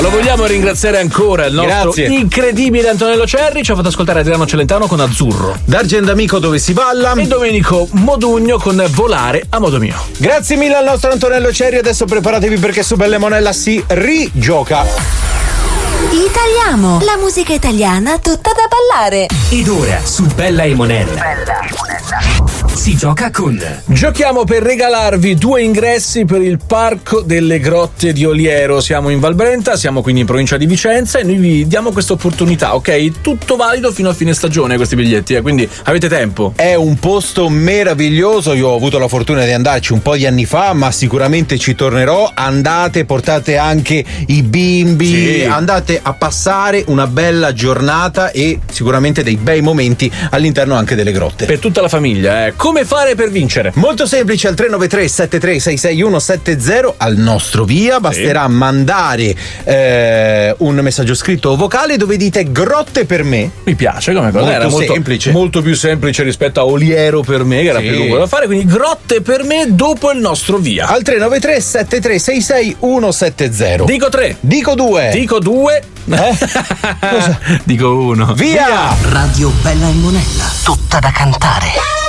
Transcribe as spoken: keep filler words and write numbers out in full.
Lo vogliamo ringraziare ancora il nostro Grazie. incredibile Antonello Cerri, ci ha fatto ascoltare Adriano Celentano con Azzurro, D'Argendamico dove si balla e Domenico Modugno con Volare a modo mio. Grazie mille al nostro Antonello Cerri, adesso preparatevi perché su Bella e Monella si rigioca. Italiamo, la musica italiana tutta da ballare. Ed ora su Bella e Monella si gioca con. Giochiamo per regalarvi due ingressi per il Parco delle Grotte di Oliero. Siamo in Val Brenta, siamo quindi in provincia di Vicenza e noi vi diamo questa opportunità, ok? Tutto valido fino a fine stagione questi biglietti, eh? Quindi avete tempo. È un posto meraviglioso, io ho avuto la fortuna di andarci un po' di anni fa, ma sicuramente ci tornerò. Andate, portate anche i bimbi, Sì. andate a passare una bella giornata e sicuramente dei bei momenti all'interno anche delle grotte. Per tutta la famiglia, eh? Come fare per vincere? Molto semplice, al tre nove tre sette tre sei sei uno sette zero al nostro via, basterà mandare eh, un messaggio scritto o vocale dove dite grotte per me. Mi piace come cosa, Molto era molto semplice. molto più semplice rispetto a Oliero per me, che era Sì. più lungo da fare, quindi grotte per me dopo il nostro via. Al tre nove tre sette tre sei sei uno sette zero. Dico tre. Dico due. Dico due. Eh? Dico uno. Via! Radio Bella e Monella, tutta da cantare.